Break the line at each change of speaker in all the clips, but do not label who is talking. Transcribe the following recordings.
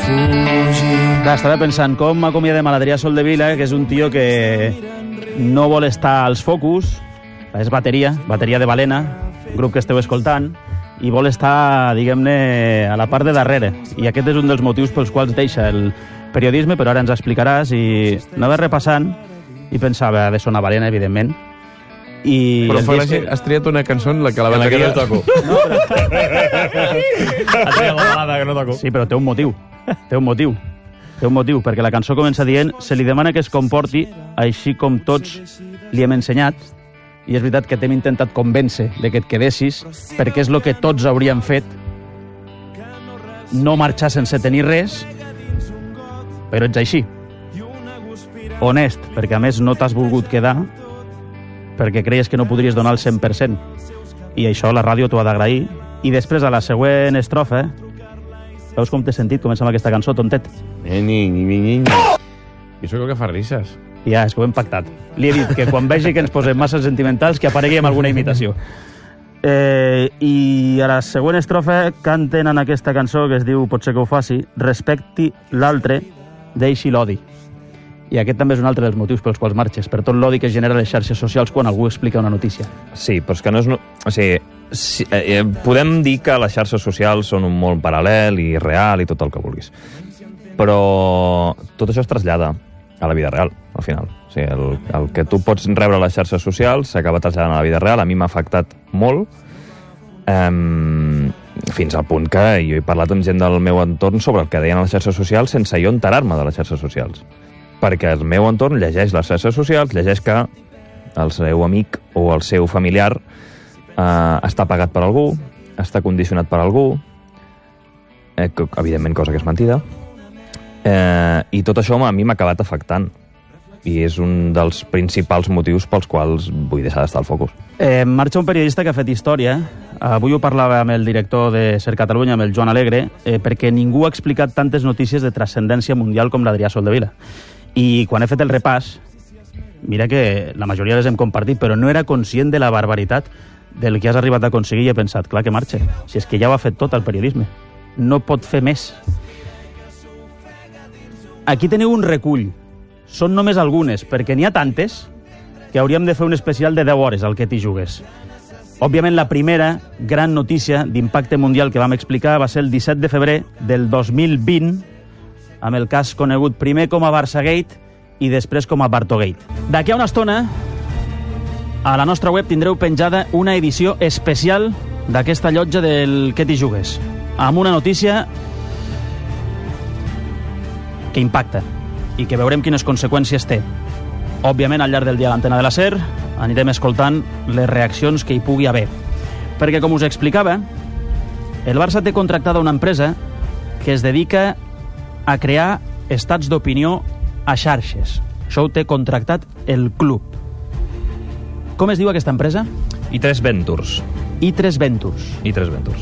Clar, estava pensant com acomiadem a l'Adrià Soldevila, que és un tio que no vol estar als focus, és bateria de Balena, grup que esteu escoltant, i vol estar, diguem-ne, a la part de darrere. I aquest és un dels motius pels quals deixa el periodisme, però ara ens explicaràs, i anava repassant i pensava, ha de sonar Balena, evidentment.
Però fa gràcia, has triat una cançó en la que la bateria...
no toco. Has triat la balada que no toco.
Sí, però té un motiu. Té un motiu, perquè la cançó comença dient se li demana que es comporti així com tots li hem ensenyat, i és veritat que t'hem intentat convèncer de que et quedessis, perquè és el que tots hauríem fet, no marxar sense tenir res, però ets així. Honest, perquè a més no t'has volgut quedar, perquè creies que no podries donar el 100%. I això la ràdio t'ho ha d'agrair. I després, a la següent estrofa, veus com t'he sentit començar amb aquesta cançó, tontet?
I això crec que fa risses.
Ja, és que ho hem pactat. Li he dit que quan vegi que ens posem massa sentimentals, que aparegui amb alguna imitació. I a la següent estrofa canten en aquesta cançó que es diu Potser que ho faci, respecti l'altre, deixi l'odi. I aquest també és un altre dels motius pels quals marxes, per tot l'odi que genera les xarxes socials quan algú explica una notícia.
Sí, però és que no és... O sigui, podem dir que les xarxes socials són un món paral·lel i real i tot el que vulguis. Però tot això es trasllada a la vida real, al final. O sigui, el que tu pots rebre a les xarxes socials s'acaba traslladant a la vida real. A mi m'ha afectat molt, fins al punt que jo he parlat amb gent del meu entorn sobre el que deien a les xarxes socials sense jo enterar-me de les xarxes socials. Perquè el meu entorn llegeix les xarxes socials, llegeix que el seu amic o el seu familiar està pagat per algú, està condicionat per algú, evidentment cosa que és mentida, i tot això a mi m'ha acabat afectant. I és un dels principals motius pels quals vull deixar d'estar al focus.
Marxa un periodista que ha fet història. Avui ho parlava amb el director de Ser Catalunya, amb el Joan Alegre, perquè ningú ha explicat tantes notícies de transcendència mundial com l'Adrià Soldevila. I quan he fet el repàs, mira que la majoria les hem compartit, però no era conscient de la barbaritat del que has arribat a aconseguir i he pensat, clar que marxa. Si és que ja ho ha fet tot el periodisme. No pot fer més. Aquí teniu un recull. Són només algunes, perquè n'hi ha tantes que hauríem de fer un especial de 10 hores al que t'hi jugues. Òbviament, la primera gran notícia d'impacte mundial que vam explicar va ser el 17 de febrer del 2020, amb el cas conegut primer com a Barçagate i després com a Bartogate. D'aquí a una estona, a la nostra web tindreu penjada una edició especial d'aquesta llotja del que t'hi jugues, amb una notícia que impacta i que veurem quines conseqüències té. Òbviament, al llarg del dia a l'antena de la SER anirem escoltant les reaccions que hi pugui haver. Perquè, com us explicava, el Barça té contractada una empresa que es dedica a crear estats d'opinió a xarxes. Això ho té contractat el club. Com es diu aquesta empresa?
I3 Ventures.
I3 Ventures.
I3 Ventures.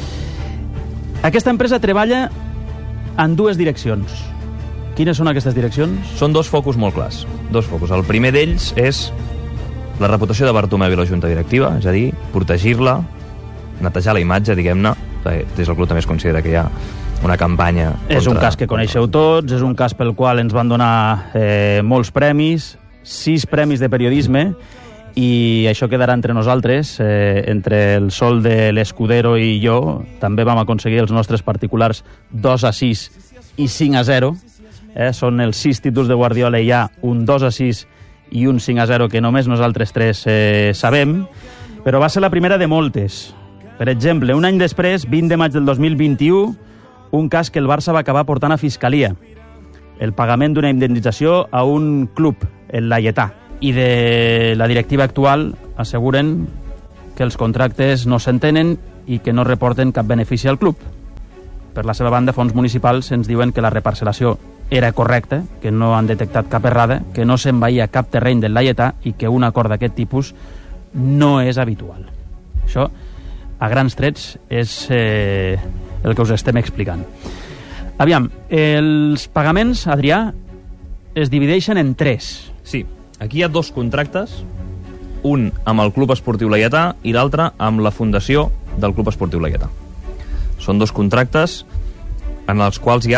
Aquesta empresa treballa en dues direccions. Quines són aquestes direccions?
Són dos focus molt clars. Dos focus. El primer d'ells és la reputació de Bartomeu i la junta directiva, és a dir, protegir-la, netejar la imatge, diguem-ne. Des del club també es considera que hi ha una campanya contra...
És un cas que coneixeu tots, és un cas pel qual ens van donar molts premis, 6 premis de periodisme, i això quedarà entre nosaltres, entre el Sol de l'Escudero i jo. També vam aconseguir els nostres particulars 2-6 i 5-0. Són els 6 títols de Guardiola i hi ha un 2-6 i un 5-0 que només nosaltres 3 sabem, però va ser la primera de moltes. Per exemple, un any després, 20 de maig del 2021, un cas que el Barça va acabar portant a Fiscalia. El pagament d'una indemnització a un club, el Laietà. I de la directiva actual asseguren que els contractes no s'entenen i que no reporten cap benefici al club. Per la seva banda, fons municipals ens diuen que la reparcel·lació era correcta, que no han detectat cap errada, que no s'envaïa cap terreny del Laietà i que un acord d'aquest tipus no és habitual. Això, a grans trets, és el que us estem explicant. Aviam, els pagaments, Adrià, es divideixen en 3.
Sí, aquí hi ha 2 contractes, un amb el Club Esportiu Laietà i l'altre amb la fundació del Club Esportiu Laietà. Són 2 contractes en els quals hi ha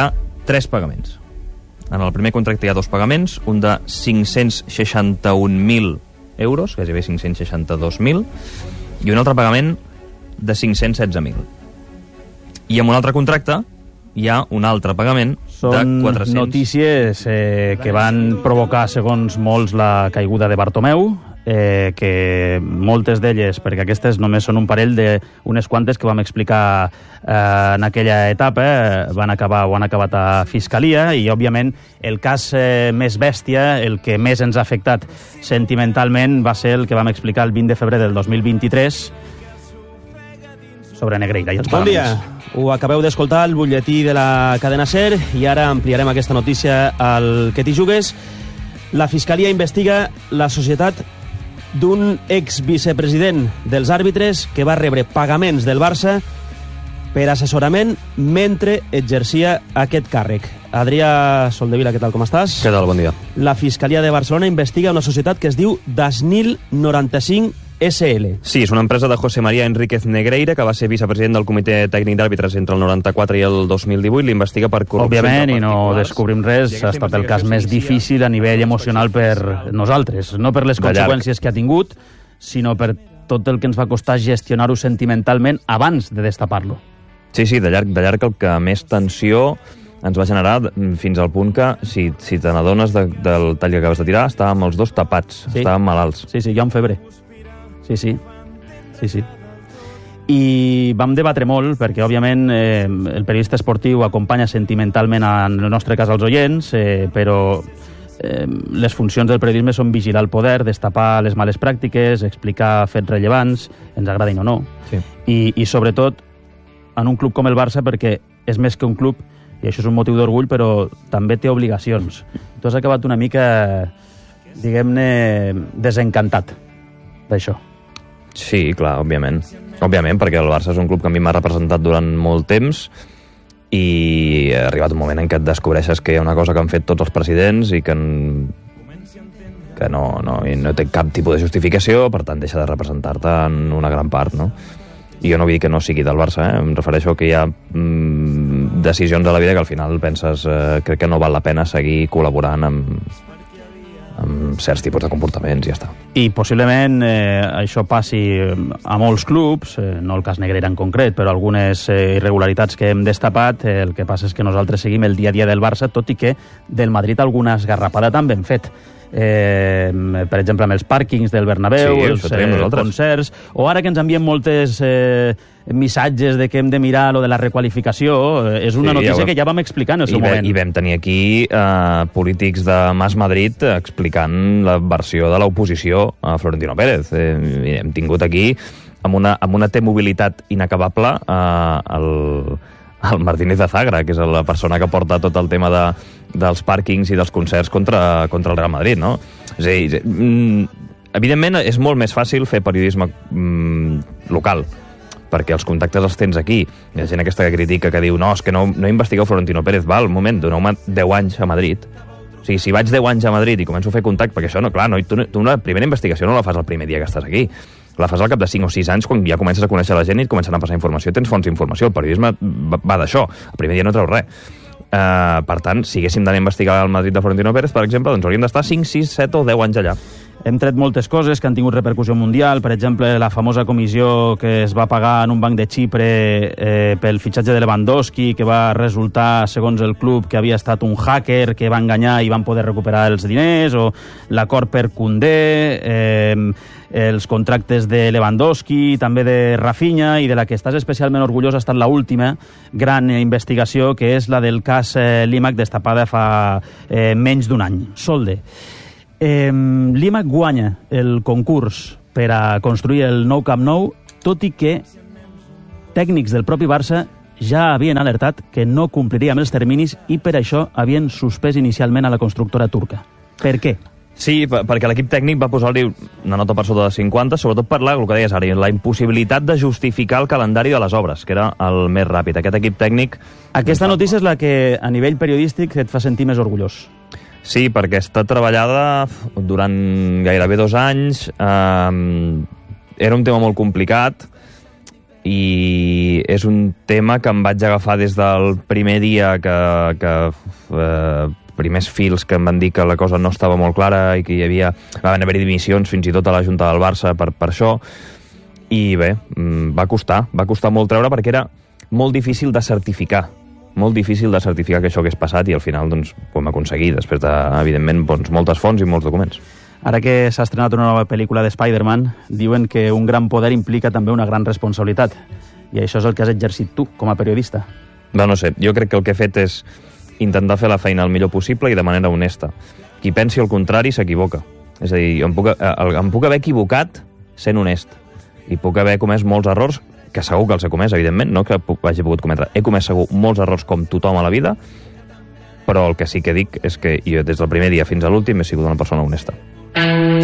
3 pagaments. En el primer contracte hi ha 2 pagaments, un de 561.000 euros, gairebé 562.000, i un altre pagament de 516.000. I en un altre contracte hi ha un altre pagament de 400...
Són notícies que van provocar, segons molts, la caiguda de Bartomeu, que moltes d'elles, perquè aquestes només són un parell d'unes quantes que vam explicar en aquella etapa, han acabat a Fiscalia, i òbviament el cas més bèstia, el que més ens ha afectat sentimentalment, va ser el que vam explicar el 20 de febrer del 2023 sobre Negreira i els pagaments.
Bon dia. Ho acabeu d'escoltar, el butlletí de la cadena SER, i ara ampliarem aquesta notícia al Que t'hi jugues. La Fiscalia investiga la societat d'un exvicepresident dels àrbitres que va rebre pagaments del Barça per assessorament mentre exercia aquest càrrec. Adrià Soldevila, què tal, com estàs?
Què tal, bon dia.
La Fiscalia de Barcelona investiga una societat que es diu Dasnil 95 SL.
Sí, és una empresa de José María Enríquez Negreira, que va ser vicepresident del Comitè Tècnic d'Àrbitres entre el 94 i el 2018. L'investiga per corrupció.
Òbviament, i no descobrim res, ha estat el cas més difícil a nivell emocional per nosaltres. No per les conseqüències que ha tingut, sinó per tot el que ens va costar gestionar-ho sentimentalment abans de destapar-lo.
Sí, de llarg el que més tensió ens va generar, fins al punt que, si te n'adones del tall que acabes de tirar, estàvem els dos tapats, estàvem malalts.
Sí, jo amb febre. Sí. I vam debatre molt, perquè, òbviament, el periodista esportiu acompanya sentimentalment, en el nostre cas, als oients, però les funcions del periodisme són vigilar el poder, destapar les males pràctiques, explicar fets rellevants, ens agradin o no.
Sí.
I sobretot, en un club com el Barça, perquè és més que un club, i això és un motiu d'orgull, però també té obligacions. Tu has acabat una mica, diguem-ne, desencantat d'això.
Sí, clar, òbviament. Òbviament, perquè el Barça és un club que a mi m'ha representat durant molt temps i ha arribat un moment en què et descobreixes que hi ha una cosa que han fet tots els presidents i que no té cap tipus de justificació, per tant deixa de representar-te en una gran part, no? I jo no vull dir que no sigui del Barça, em refereixo que hi ha decisions a la vida que al final penses crec que no val la pena seguir col·laborant amb certs tipus de comportaments i ja està.
I possiblement això passi a molts clubs, no el cas Negreira en concret, però algunes irregularitats que hem destapat. El que passa és que nosaltres seguim el dia a dia del Barça, tot i que del Madrid alguna esgarrapada també hem fet. Per exemple, amb els pàrquings del Bernabéu, els concerts, o ara que ens envien moltes missatges de que hem de mirar lo de la requalificació, és una notícia que ja vam explicar en el seu moment.
I vam tenir aquí polítics de Mas Madrid explicant la versió de l'oposició a Florentino Pérez. Hem tingut aquí, amb una T-mobilitat inacabable, el Martínez de Zagra, que és la persona que porta tot el tema dels pàrquings i dels concerts contra el Real Madrid, no? És a dir, evidentment és molt més fàcil fer periodisme local, perquè els contactes els tens aquí. Hi ha gent aquesta que critica, que diu no, és que no investigueu Florentino Pérez. Val, un moment, doneu-me 10 anys a Madrid. O sigui, si vaig 10 anys a Madrid i començo a fer contacte, perquè això, no, clar, tu una primera investigació no la fas el primer dia que estàs aquí. La fas al cap de 5 o 6 anys, quan ja comences a conèixer la gent i et comencen a passar informació, tens fonts d'informació. El periodisme va d'això. El primer dia no treu res. Per tant, si haguéssim d'anar a investigar el Madrid de Florentino Pérez, per exemple, doncs hauríem d'estar 5, 6, 7 o 10 anys allà.
Hem tret moltes coses que han tingut repercussió mundial, per exemple, la famosa comissió que es va pagar en un banc de Xipre pel fitxatge de Lewandowski, que va resultar, segons el club, que havia estat un hacker que va enganyar i van poder recuperar els diners, o l'acord per Koundé, els contractes de Lewandowski, també de Rafinha, i de la que estàs especialment orgullós ha estat l'última gran investigació, que és la del cas L'Imac, destapada fa menys d'un any. Solde. L'Imac guanya el concurs per a construir el nou Camp Nou, tot i que tècnics del propi Barça ja havien alertat que no compliria amb els terminis i per això havien suspès inicialment a la constructora turca. Per què?
Sí, perquè l'equip tècnic va posar-li una nota per sota de 50, sobretot per el que deies ara, la impossibilitat de justificar el calendari de les obres, que era el més ràpid. Aquest equip tècnic...
Aquesta notícia és la que a nivell periodístic et fa sentir més orgullós.
Sí, perquè està treballada durant gairebé 2 anys. Era un tema molt complicat. i és un tema que em vaig agafar des del primer dia primers fils que em van dir que la cosa no estava molt clara i que van haver-hi dimissions fins i tot a la Junta del Barça per això, i bé, va costar molt treure perquè era molt difícil de certificar que això hagués passat, i al final doncs, ho hem aconseguit, després de, evidentment, doncs, moltes fonts i molts documents.
Ara que s'ha estrenat una nova pel·lícula de Spider-Man, diuen que un gran poder implica també una gran responsabilitat, i això és el que has exercit tu, com a periodista.
No sé, jo crec que el que he fet és intentar fer la feina el millor possible i de manera honesta. Qui pensi el contrari s'equivoca. És a dir, em puc haver equivocat sent honest, i puc haver comès molts errors, que segur que els he comès, evidentment, no que hagi pogut cometre. He comès segur molts errors com tothom a la vida, però el que sí que dic és que jo des del primer dia fins a l'últim he sigut una persona honesta.